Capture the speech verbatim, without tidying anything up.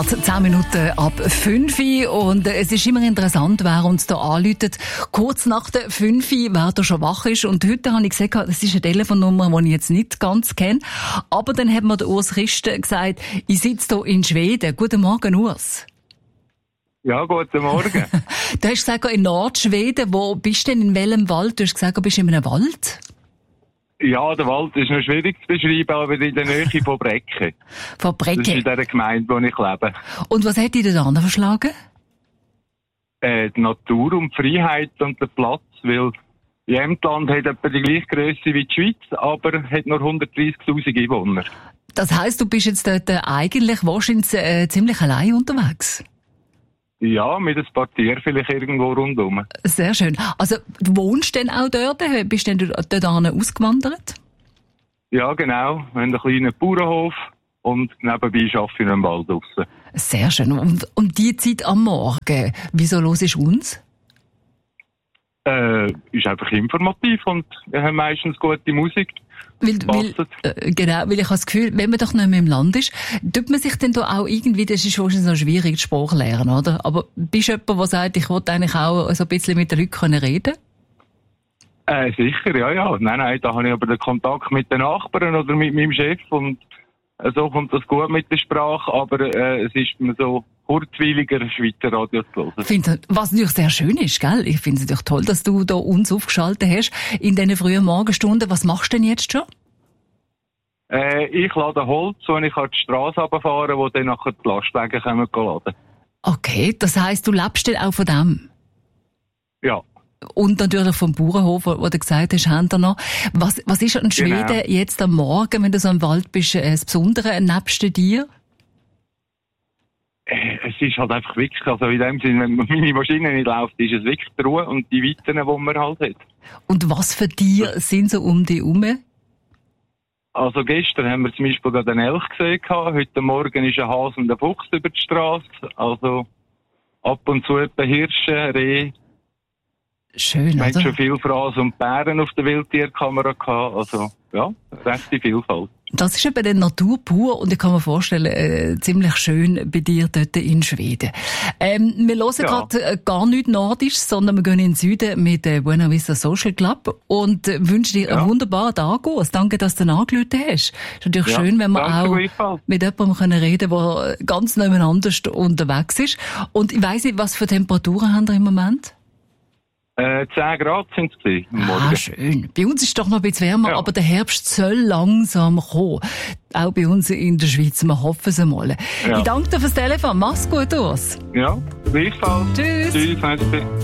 Zehn Minuten ab fünf und es ist immer interessant, wer uns da anruft. Kurz nach der fünf, wer da schon wach ist. Und heute habe ich gesagt, das ist eine Telefonnummer, die ich jetzt nicht ganz kenne. Aber dann hat mir der Urs Christen gesagt, ich sitze hier in Schweden. Guten Morgen, Urs. Ja, guten Morgen. Du hast gesagt, in Nordschweden. Wo bist du denn, in welchem Wald? Du hast gesagt, du bist in einem Wald. Ja, der Wald ist noch schwierig zu beschreiben, aber in der Nähe von Brecke. Von Brecke? Das ist in dieser Gemeinde, wo ich lebe. Und was hat dich da verschlagen? Äh, die Natur und die Freiheit und der Platz, weil Jämtland hat etwa die gleiche Grösse wie die Schweiz, aber hat nur hundertdreißigtausend Einwohner. Das heisst, du bist jetzt dort eigentlich wahrscheinlich äh, ziemlich allein unterwegs? Ja, mit ein paar Tieren vielleicht irgendwo rundherum. Sehr schön. Also, du wohnst denn auch dort? Bist du denn dort ausgewandert? Ja, genau. Wir haben einen kleinen Bauernhof und nebenbei arbeite ich in einem Wald draussen. Sehr schön. Und, und die Zeit am Morgen, wieso hörst du uns? Äh, ist einfach informativ und wir haben meistens gute Musik. Weil, weil, äh, genau, weil ich habe das Gefühl, wenn man doch nicht mehr im Land ist, tut man sich denn da auch irgendwie, das ist wahrscheinlich so schwierig, die Sprache lernen, oder? Aber bist du jemand, der sagt, ich wollte eigentlich auch so ein bisschen mit den Leuten reden? Äh, sicher, ja, ja. Nein, nein, da habe ich aber den Kontakt mit den Nachbarn oder mit meinem Chef und äh, so kommt das gut mit der Sprache, aber äh, es ist mir so kurzweiliger, Schweizer Radio zu hören. Finde, was natürlich sehr schön ist, gell? Ich finde es natürlich toll, dass du da uns aufgeschaltet hast in diesen frühen Morgenstunden. Was machst du denn jetzt schon? Äh, ich lade Holz und ich kann die Straße runterfahren, wo dann nachher die Lastwagen kommen laden. Okay, das heisst, du lebst dann auch von dem? Ja. Und natürlich vom Bauernhof, wo du gesagt hast, haben wir noch. Was, was ist an Schweden genau. jetzt am Morgen, wenn du so im Wald bist, das Besondere nebst dir? Es ist halt einfach wirklich, also in dem Sinne, wenn meine Maschine nicht läuft, ist es wirklich die Ruhe und die Weiten, die man halt hat. Und was für Tiere sind so um dich herum? Also gestern haben wir zum Beispiel gerade einen Elch gesehen, heute Morgen ist ein Hase und ein Fuchs über die Straße, also ab und zu etwa Hirsche, Reh. Schön, wir oder? haben schon viel Fraß und Bären auf der Wildtierkamera gehabt, also ja, rechte Vielfalt. Das ist eben die Natur pur und ich kann mir vorstellen, äh, ziemlich schön bei dir dort in Schweden. Ähm, wir hören ja. gerade äh, gar nicht Nordisch, sondern wir gehen in den Süden mit dem Buena Vista Social Club und äh, wünschen dir ja. einen wunderbaren Tag. Danke, dass du angerufen hast. Ist natürlich ja. schön, wenn wir auch mit jemandem können reden können, der ganz nebeneinander unterwegs ist. Und ich weiss nicht, was für Temperaturen haben wir im Moment? Äh, zehn Grad sind es am Morgen. Ah, schön. Bei uns ist es doch noch ein bisschen wärmer, ja. aber der Herbst soll langsam kommen. Auch bei uns in der Schweiz. Wir hoffen es einmal. Ja. Ich danke dir fürs Telefon. Mach's gut, Urs. Ja, gleichfalls. Tschüss. Tschüss, merci.